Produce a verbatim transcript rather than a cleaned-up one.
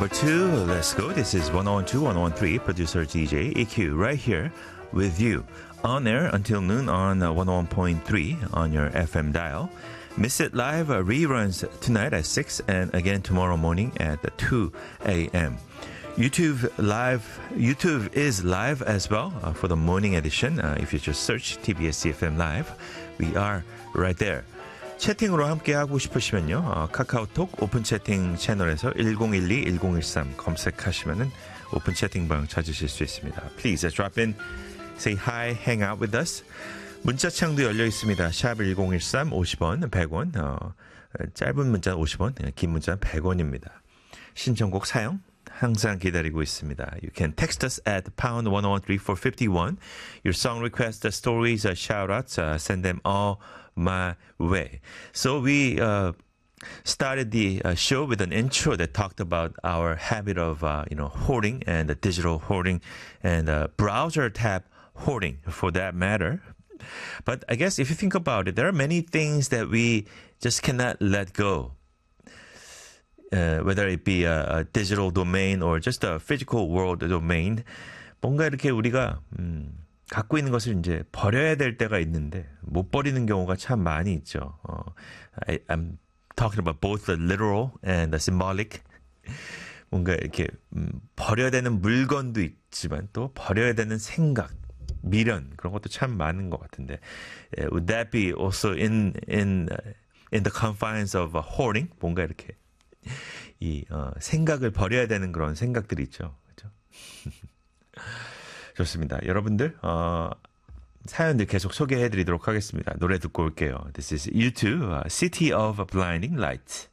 number two. Let's go. This is one oh two, one oh three, producer D J E Q right here with you. On air until noon on one oh one point three on your F M dial. Miss It Live uh, reruns tonight at six and again tomorrow morning at two a.m. YouTube live, YouTube is live as well uh, for the morning edition. Uh, if you just search T B S C F M Live, we are right there. 채팅으로 함께하고 싶으시면요. 어, 카카오톡 오픈 채팅 채널에서 일공일이 일공일삼 검색하시면은 오픈 채팅방 찾으실 수 있습니다. Please drop in, say hi, hang out with us. 문자창도 열려 있습니다. 샵 일공일삼 오십 원, 백 원. 어, 짧은 문자 오십 원, 긴 문자 백 원입니다. 신청곡 사용 항상 기다리고 있습니다. You can text us at pound one oh one three four fifty-one. Your song requests, stories, uh, shout-outs, uh, send them all my way. So we uh, started the uh, show with an intro that talked about our habit of uh, you know hoarding and uh, digital hoarding and uh, browser tab hoarding for that matter. But I guess if you think about it, there are many things that we just cannot let go. Uh, whether it be a, a digital domain or just a physical world domain, 뭔가 이렇게 우리가 음, 갖고 있는 것을 이제 버려야 될 때가 있는데 못 버리는 경우가 참 많이 있죠. 어, I, I'm talking about both the literal and the symbolic. 뭔가 이렇게 음, 버려야 되는 물건도 있지만 또 버려야 되는 생각, 미련 그런 것도 참 많은 것 같은데, uh, would that be also in in uh, in the confines of uh, hoarding? 뭔가 이렇게 이 어, 생각을 버려야 되는 그런 생각들이 있죠. 그렇죠? 좋습니다. 여러분들 어, 사연들 계속 소개해드리도록 하겠습니다. 노래 듣고 올게요. This is U two, uh, City of Blinding Lights.